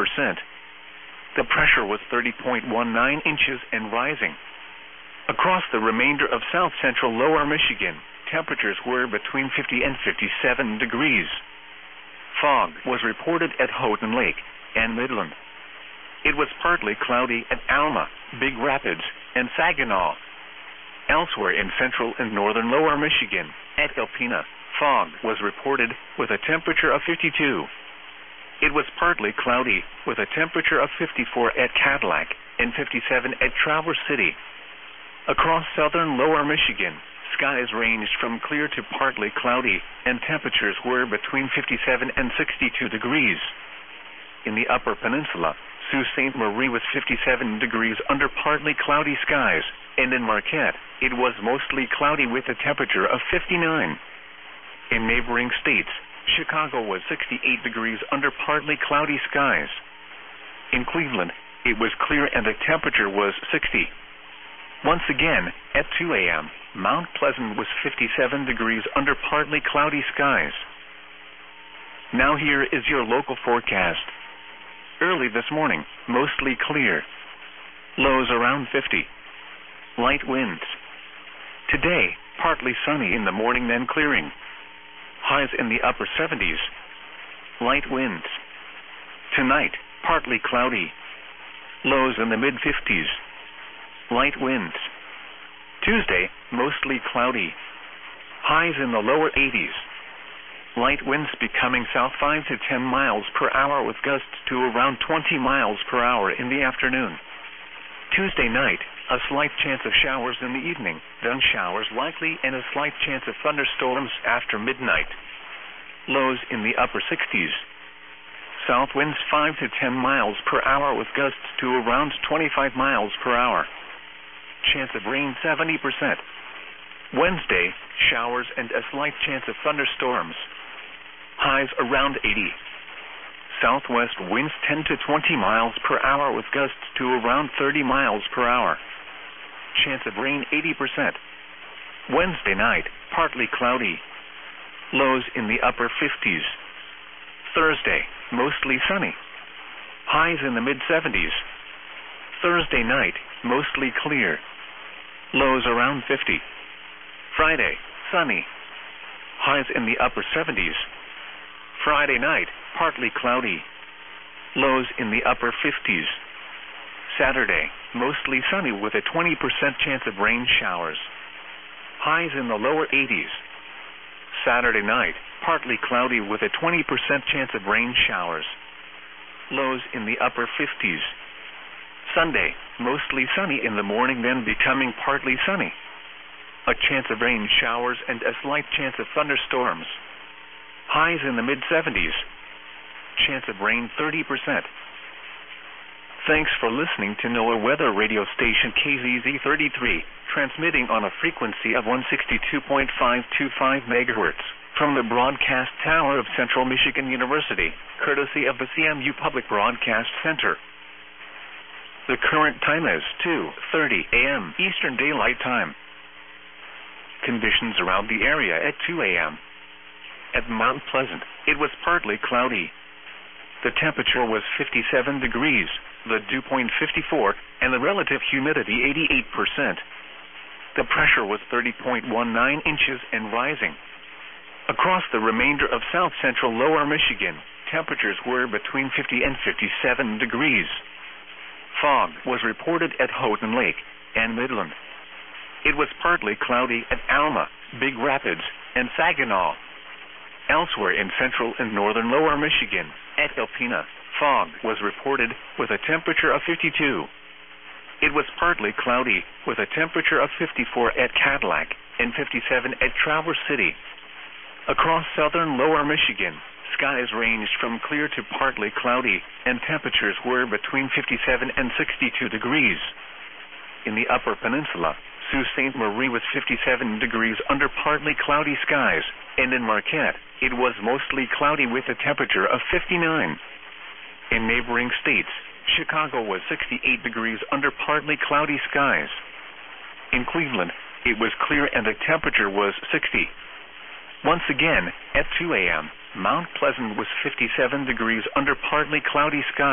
The pressure was 30.19 inches and rising. Across the remainder of south-central lower Michigan, temperatures were between 50 and 57 degrees. Fog was reported at Houghton Lake and Midland. It was partly cloudy at Alma, Big Rapids, and Saginaw. Elsewhere in central and northern lower Michigan, at Alpena, fog was reported with a temperature of 52. It was partly cloudy with a temperature of 54 at Cadillac and 57 at Traverse City. Across southern lower Michigan, skies ranged from clear to partly cloudy, and temperatures were between 57 and 62 degrees. In the upper peninsula, Sault Ste. Marie was 57 degrees under partly cloudy skies, and in Marquette, it was mostly cloudy with a temperature of 59. In neighboring states, Chicago was 68 degrees under partly cloudy skies. In Cleveland, it was clear and the temperature was 60. Once again, at 2 a.m., Mount Pleasant was 57 degrees under partly cloudy skies. Now here is your local forecast. Early this morning, mostly clear. Lows around 50. Light winds. Today, partly sunny in the morning then clearing. Highs in the upper 70s. Light winds. Tonight, partly cloudy. Lows in the mid-50s. Light winds. Tuesday, mostly cloudy. Highs in the lower 80s. Light winds becoming south 5 to 10 miles per hour with gusts to around 20 miles per hour in the afternoon. Tuesday night, a slight chance of showers in the evening, then showers likely and a slight chance of thunderstorms after midnight. Lows in the upper 60s. South winds 5 to 10 miles per hour with gusts to around 25 miles per hour. Chance of rain 70%. Wednesday, showers and a slight chance of thunderstorms. Highs around 80. Southwest winds 10 to 20 miles per hour with gusts to around 30 miles per hour. Chance of rain 80%. Wednesday night, partly cloudy. Lows in the upper 50s. Thursday, mostly sunny. Highs in the mid-70s. Thursday night, mostly clear. Lows around 50. Friday, sunny. Highs in the upper 70s. Friday night, partly cloudy. Lows in the upper 50s. Saturday, mostly sunny with a 20% chance of rain showers. Highs in the lower 80s. Saturday night, partly cloudy with a 20% chance of rain showers. Lows in the upper 50s. Sunday, mostly sunny in the morning then becoming partly sunny. A chance of rain showers and a slight chance of thunderstorms. Highs in the mid-70s. Chance of rain 30%. Thanks for listening to NOAA Weather Radio Station KZZ33, transmitting on a frequency of 162.525 MHz from the broadcast tower of Central Michigan University, courtesy of the CMU Public Broadcast Center. The current time is 2:30 a.m. Eastern Daylight Time. Conditions around the area at 2 a.m. At Mount Pleasant, it was partly cloudy. The temperature was 57 degrees, the dew point 54, and the relative humidity 88%. The pressure was 30.19 inches and rising. Across the remainder of south-central lower Michigan, temperatures were between 50 and 57 degrees. Fog was reported at Houghton Lake and Midland. It was partly cloudy at Alma, Big Rapids, and Saginaw. Elsewhere in central and northern lower Michigan, at Alpena, fog was reported with a temperature of 52. It was partly cloudy with a temperature of 54 at Cadillac and 57 at Traverse City. Across southern lower Michigan, skies ranged from clear to partly cloudy, and temperatures were between 57 and 62 degrees. In the upper peninsula, Sault Ste. Marie was 57 degrees under partly cloudy skies, and in Marquette, it was mostly cloudy with a temperature of 59. In neighboring states, Chicago was 68 degrees under partly cloudy skies. In Cleveland, it was clear and the temperature was 60. Once again, at 2 a.m., Mount Pleasant was 57 degrees under partly cloudy skies.